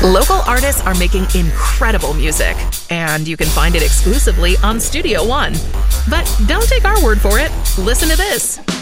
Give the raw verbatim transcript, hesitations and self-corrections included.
Local artists are making incredible music, and you can find it exclusively on Studio One. But don't take our word for it. Listen to this.